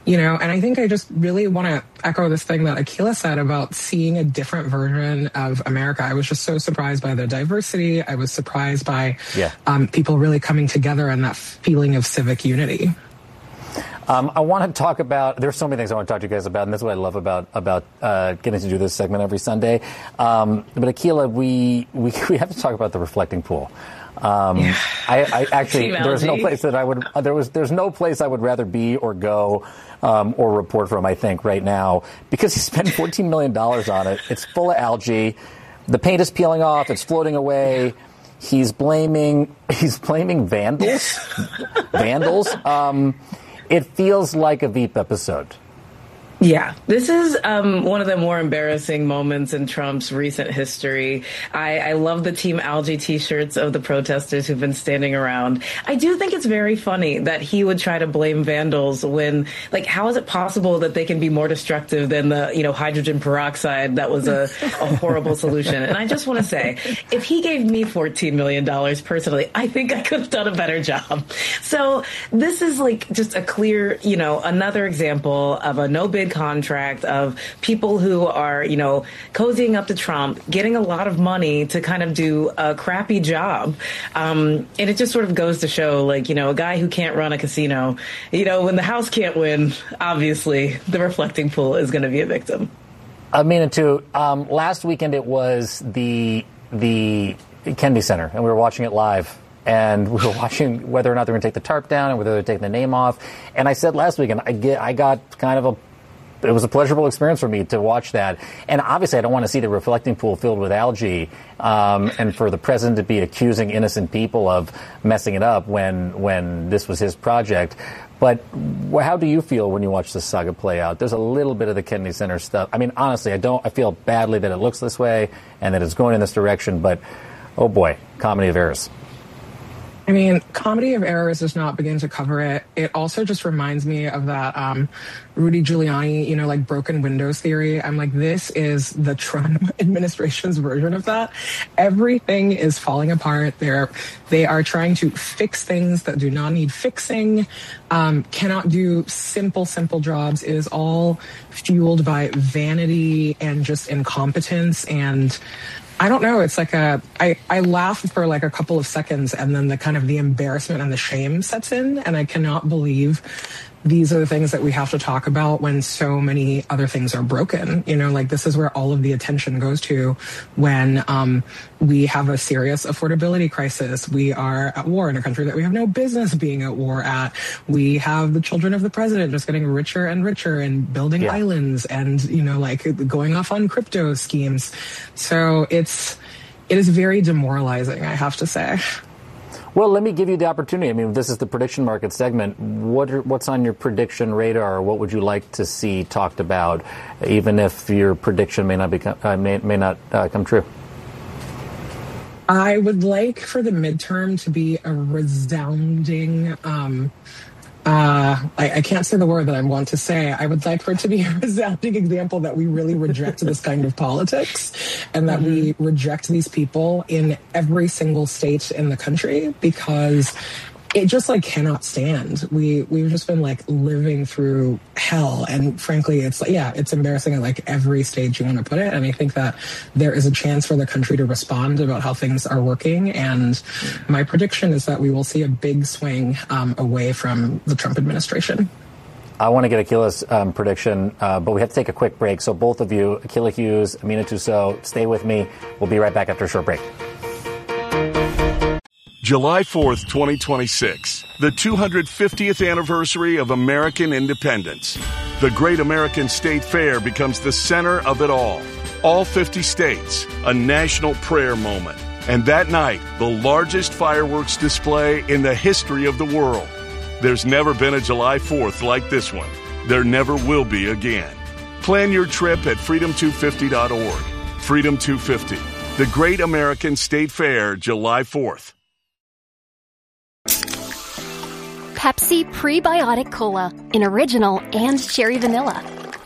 And I think I just really want to echo this thing that Akila said about seeing a different version of America. I was just so surprised by the diversity. I was surprised by people really coming together and that feeling of civic unity. I want to talk about, there's so many things I want to talk to you guys about, and that's what I love about getting to do this segment every Sunday. But Akila, we have to talk about the reflecting pool. I actually, there's no place that I would, there's no place I would rather be or go or report from, I think, right now, because he spent $14 million on it. It's full of algae. The paint is peeling off. It's floating away. He's blaming vandals. It feels like a Veep episode. Yeah, this is one of the more embarrassing moments in Trump's recent history. I love the Team Algae T-shirts of the protesters who've been standing around. I do think it's very funny that he would try to blame vandals when, how is it possible that they can be more destructive than the, hydrogen peroxide that was a horrible solution? And I just want to say, if he gave me $14 million personally, I think I could have done a better job. So this is just a clear, another example of a no-bid contract of people who are, cozying up to Trump, getting a lot of money to kind of do a crappy job. And it just sort of goes to show, a guy who can't run a casino, when the house can't win, obviously the reflecting pool is going to be a victim. Amina, too. Last weekend it was the Kennedy Center, and we were watching it live. And we were watching whether or not they're going to take the tarp down and whether they're taking the name off. And I said last weekend, I got kind of it was a pleasurable experience for me to watch that. And obviously, I don't want to see the reflecting pool filled with algae, and for the president to be accusing innocent people of messing it up when this was his project. But how do you feel when you watch this saga play out? There's a little bit of the Kennedy Center stuff. I mean, honestly, I feel badly that it looks this way and that it's going in this direction. But, oh boy, comedy of errors. I mean, comedy of errors does not begin to cover it. It also just reminds me of that Rudy Giuliani, broken windows theory. I'm like, this is the Trump administration's version of that. Everything is falling apart. They are trying to fix things that do not need fixing, cannot do simple jobs. It is all fueled by vanity and just incompetence. And I don't know. It's I laugh for a couple of seconds, and then the embarrassment and the shame sets in. And I cannot believe these are the things that we have to talk about when so many other things are broken. This is where all of the attention goes to when we have a serious affordability crisis. We are at war in a country that we have no business being at war at. We have the children of the president just getting richer and richer and building islands and, going off on crypto schemes. So it is very demoralizing, I have to say. Well, let me give you the opportunity. I mean, this is the prediction market segment. What's on your prediction radar? What would you like to see talked about, even if your prediction may not come true? I would like for the midterm to be a resounding. I can't say the word that I want to say. I would like for it to be a resounding example that we really reject this kind of politics and that we reject these people in every single state in the country, because it just cannot stand. We've just been living through hell, and frankly, it's embarrassing at every stage you want to put it. And I think that there is a chance for the country to respond about how things are working. And my prediction is that we will see a big swing away from the Trump administration. I want to get Akila's prediction, but we have to take a quick break. So both of you, Akila Hughes, Amina Tussaud, stay with me. We'll be right back after a short break. July 4th, 2026, the 250th anniversary of American independence. The Great American State Fair becomes the center of it all. All 50 states, a national prayer moment. And that night, the largest fireworks display in the history of the world. There's never been a July 4th like this one. There never will be again. Plan your trip at freedom250.org. Freedom 250, the Great American State Fair, July 4th. Pepsi Prebiotic Cola in original and cherry vanilla.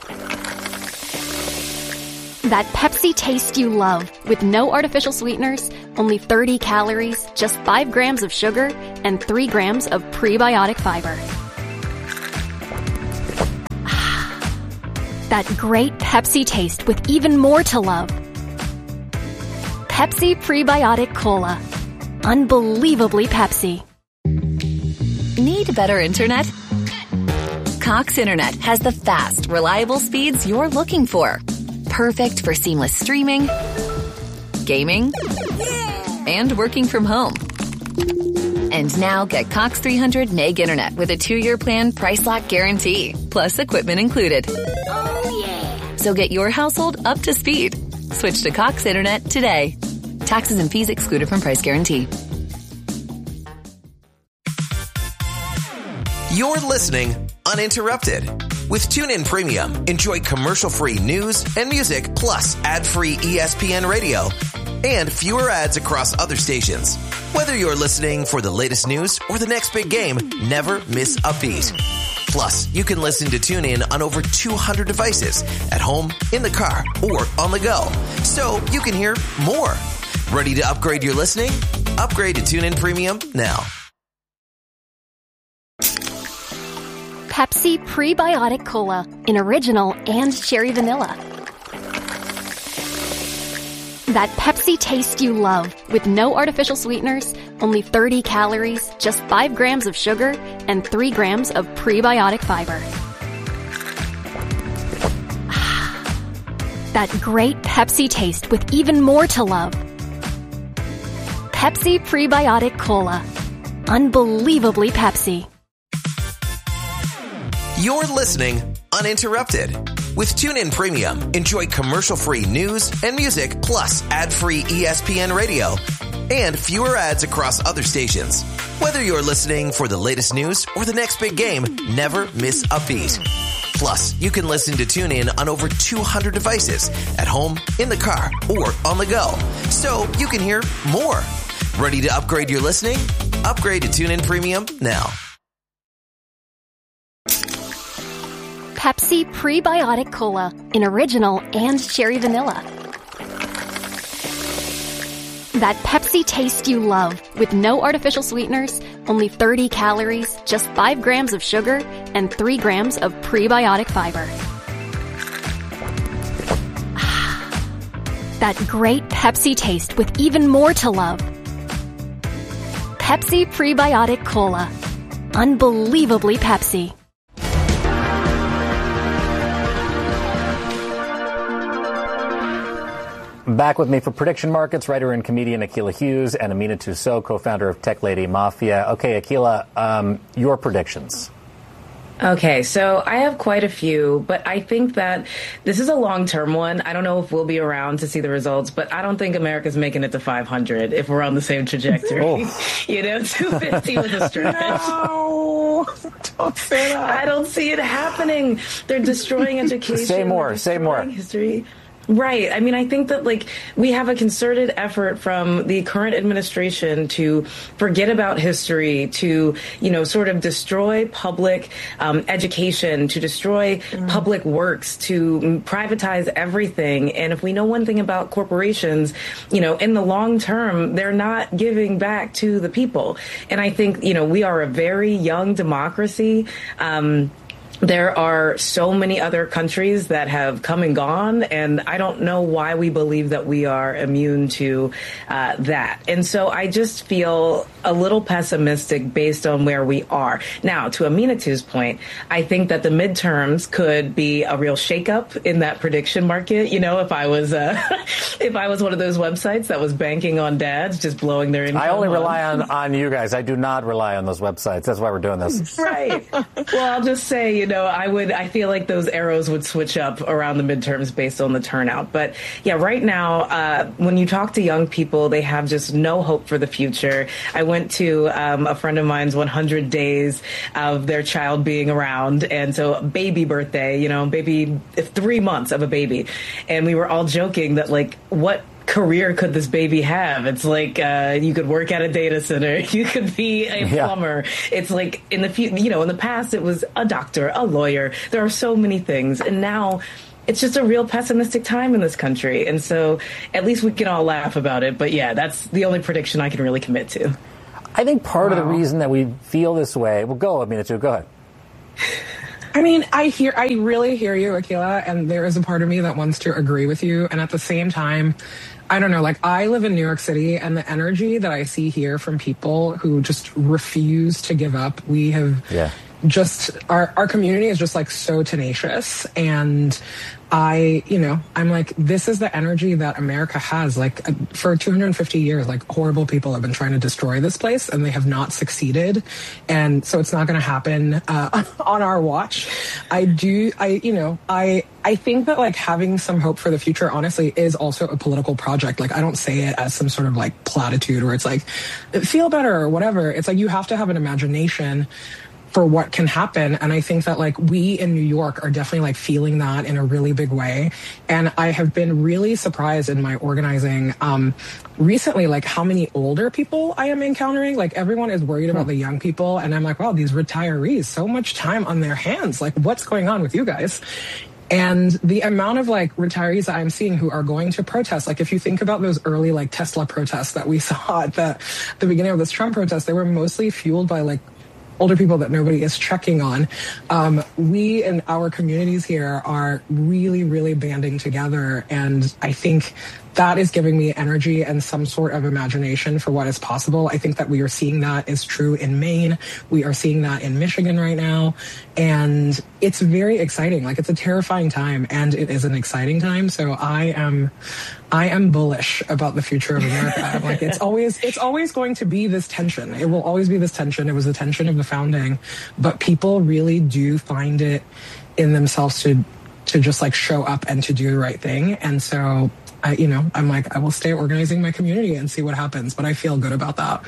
That Pepsi taste you love, with no artificial sweeteners, only 30 calories, just 5 grams of sugar, and 3 grams of prebiotic fiber. That great Pepsi taste with even more to love. Pepsi Prebiotic Cola. Unbelievably Pepsi. Need better internet? Cox Internet has the fast, reliable speeds you're looking for. Perfect for seamless streaming, gaming, and working from home. And now get Cox 300 meg internet with a 2-year plan price lock guarantee, plus equipment included. Oh, yeah. So get your household up to speed. Switch to Cox Internet today. Taxes and fees excluded from price guarantee. You're listening uninterrupted. With TuneIn Premium, enjoy commercial-free news and music, plus ad-free ESPN radio and fewer ads across other stations. Whether you're listening for the latest news or the next big game, never miss a beat. Plus, you can listen to TuneIn on over 200 devices at home, in the car, or on the go. So you can hear more. Ready to upgrade your listening? Upgrade to TuneIn Premium now. Pepsi Prebiotic Cola in original and cherry vanilla. That Pepsi taste you love with no artificial sweeteners, only 30 calories, just 5 grams of sugar, and 3 grams of prebiotic fiber. That great Pepsi taste with even more to love. Pepsi Prebiotic Cola. Unbelievably Pepsi. You're listening uninterrupted. With TuneIn Premium, enjoy commercial-free news and music, plus ad-free ESPN radio and fewer ads across other stations. Whether you're listening for the latest news or the next big game, never miss a beat. Plus, you can listen to TuneIn on over 200 devices at home, in the car, or on the go. So you can hear more. Ready to upgrade your listening? Upgrade to TuneIn Premium now. Pepsi Prebiotic Cola in original and cherry vanilla. That Pepsi taste you love with no artificial sweeteners, only 30 calories, just 5 grams of sugar, and 3 grams of prebiotic fiber. That great Pepsi taste with even more to love. Pepsi Prebiotic Cola. Unbelievably Pepsi. Back with me for Prediction Markets, writer and comedian Akilah Hughes and Amina Tussaud, co-founder of Tech Lady Mafia. Okay, Akilah, your predictions. Okay, so I have quite a few, but I think that this is a long-term one. I don't know if we'll be around to see the results, but I don't think America's making it to 500 if we're on the same trajectory. Oh. 250 was a stretch. No, don't say that. I don't see it happening. They're destroying education. Say more. History. Right. I mean, I think that, we have a concerted effort from the current administration to forget about history, to, sort of destroy public education, to destroy public works, to privatize everything. And if we know one thing about corporations, in the long term, they're not giving back to the people. And I think, we are a very young democracy. There are so many other countries that have come and gone, and I don't know why we believe that we are immune to that. And so I just feel a little pessimistic based on where we are. Now, to Aminatu's point, I think that the midterms could be a real shakeup in that prediction market. If I was if I was one of those websites that was banking on dads just blowing their income. I only rely on you guys. I do not rely on those websites. That's why we're doing this. Right. Well, I'll just say, I feel like those arrows would switch up around the midterms based on the turnout. But yeah, right now, when you talk to young people, they have just no hope for the future. I went to a friend of mine's 100 days of their child being around. And so baby birthday, baby, 3 months of a baby. And we were all joking that what career could this baby have? It's you could work at a data center, you could be a plumber. It's in the past it was a doctor, a lawyer. There are so many things, and now it's just a real pessimistic time in this country. And so at least we can all laugh about it. But yeah, that's the only prediction I can really commit to. I think part of the reason that we feel this way. Well, go, Aminatu, go ahead. I mean, I really hear you, Akilah, and there is a part of me that wants to agree with you. And at the same time, I don't know, like I live in New York City, and the energy that I see here from people who just refuse to give up, we have just, our community is just like so tenacious. And I'm like, this is the energy that America has. Like for 250 years, like horrible people have been trying to destroy this place and they have not succeeded. And so it's not going to happen on our watch. I think that like having some hope for the future, honestly, is also a political project. Like I don't say it as some sort of like platitude where it's like, feel better or whatever. It's like, you have to have an imagination for what can happen. And I think that like we in New York are definitely like feeling that in a really big way. And I have been really surprised in my organizing recently, like how many older people I am encountering. Like everyone is worried about the young people. And I'm like, wow, these retirees, so much time on their hands. Like what's going on with you guys? And the amount of like retirees that I'm seeing who are going to protest, like if you think about those early like Tesla protests that we saw at the beginning of this Trump protest, they were mostly fueled by like older people that nobody is checking on. We in our communities here are really, really banding together. And I think that is giving me energy and some sort of imagination for what is possible. I think that we are seeing that is true in Maine. We are seeing that in Michigan right now. And it's very exciting. Like it's a terrifying time and it is an exciting time. So I am bullish about the future of America. Like it's always going to be this tension. It will always be this tension. It was the tension of the founding, but people really do find it in themselves to just like show up and to do the right thing. And so I'm like, I will stay organizing my community and see what happens, but I feel good about that.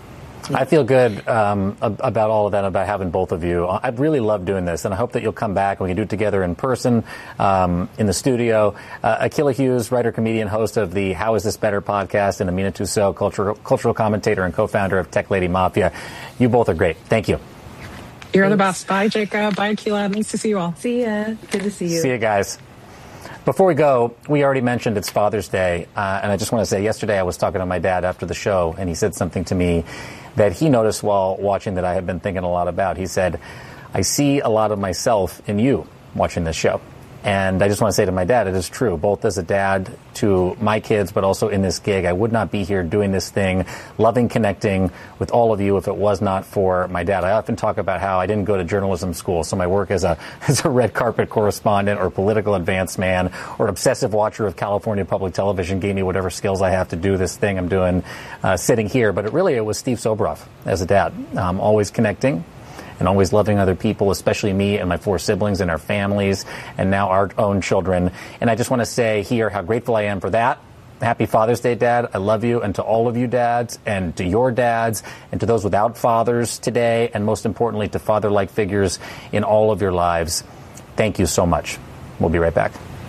I feel good about all of that, about having both of you. I really love doing this, and I hope that you'll come back and we can do it together in person, in the studio. Akilah Hughes, writer, comedian, host of the How Is This Better podcast, and Amina Toussaint, cultural commentator and co-founder of Tech Lady Mafia. You both are great. Thank you. You're the best. Bye, Jacob. Bye, Akilah. Nice to see you all. See ya. Good to see you. See you guys. Before we go, we already mentioned it's Father's Day, and I just want to say yesterday I was talking to my dad after the show, and he said something to me that he noticed while watching that I had been thinking a lot about. He said, I see a lot of myself in you watching this show. And I just want to say to my dad, it is true, both as a dad to my kids, but also in this gig. I would not be here doing this thing, loving connecting with all of you if it was not for my dad. I often talk about how I didn't go to journalism school, so my work as a red carpet correspondent or political advance man or an obsessive watcher of California public television gave me whatever skills I have to do this thing I'm doing sitting here. But it was Steve Sobroff as a dad, always connecting and always loving other people, especially me and my 4 siblings and our families, and now our own children. And I just want to say here how grateful I am for that. Happy Father's Day, Dad. I love you, and to all of you dads, and to your dads, and to those without fathers today, and most importantly, to father-like figures in all of your lives. Thank you so much. We'll be right back.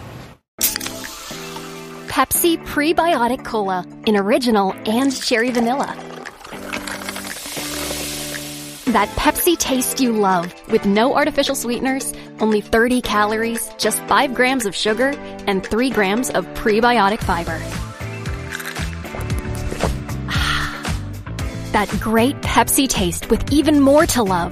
Pepsi Prebiotic Cola in original and cherry vanilla. That Pepsi taste you love, with no artificial sweeteners, only 30 calories, just 5 grams of sugar, and 3 grams of prebiotic fiber. That great Pepsi taste with even more to love.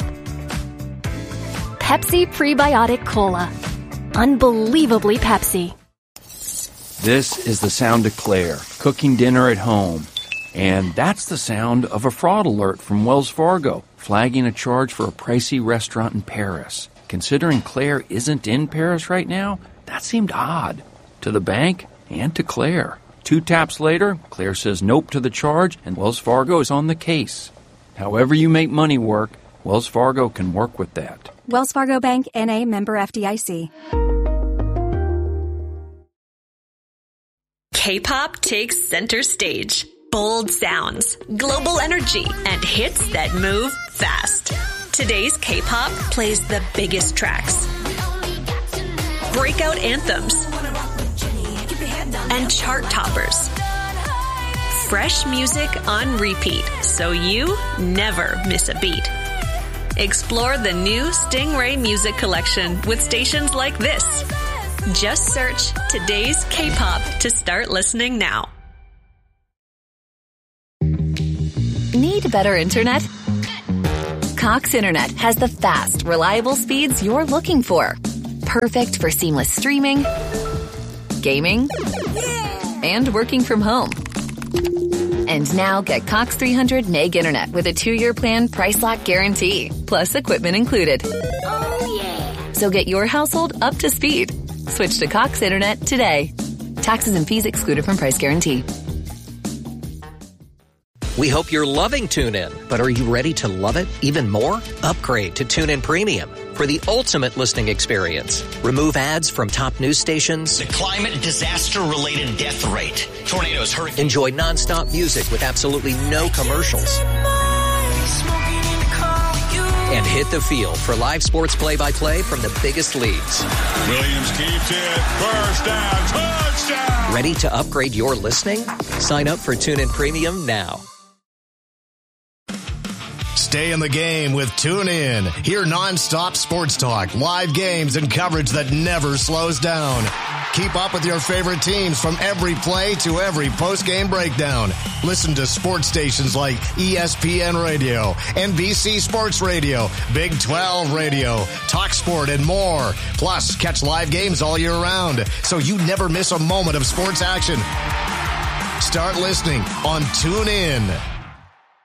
Pepsi Prebiotic Cola. Unbelievably Pepsi. This is the sound of Claire, cooking dinner at home. And that's the sound of a fraud alert from Wells Fargo, flagging a charge for a pricey restaurant in Paris. Considering Claire isn't in Paris right now, that seemed odd. To the bank and to Claire. 2 taps later, Claire says nope to the charge, and Wells Fargo is on the case. However you make money work, Wells Fargo can work with that. Wells Fargo Bank, N.A., member FDIC. K-pop takes center stage. Bold sounds, global energy, and hits that move fast. Today's K-pop plays the biggest tracks, breakout anthems, and chart toppers. Fresh music on repeat, so you never miss a beat. Explore the new Stingray Music Collection with stations like this. Just search Today's K-pop to start listening now. Need better internet? Cox Internet has the fast, reliable speeds you're looking for. Perfect for seamless streaming, gaming, and working from home. And now get Cox 300 meg internet with a 2-year plan price lock guarantee, plus equipment included. Oh, yeah. So get your household up to speed. Switch to Cox Internet today. Taxes and fees excluded from price guarantee. We hope you're loving TuneIn, but are you ready to love it even more? Upgrade to TuneIn Premium for the ultimate listening experience. Remove ads from top news stations. The climate disaster-related death rate. Tornadoes, hurricanes. Enjoy nonstop music with absolutely no commercials. And hit the field for live sports play-by-play from the biggest leagues. Williams keeps it. First down. Touchdown. Ready to upgrade your listening? Sign up for TuneIn Premium now. Stay in the game with TuneIn. Hear nonstop sports talk, live games, and coverage that never slows down. Keep up with your favorite teams from every play to every post-game breakdown. Listen to sports stations like ESPN Radio, NBC Sports Radio, Big 12 Radio, TalkSport, and more. Plus, catch live games all year round, so you never miss a moment of sports action. Start listening on TuneIn.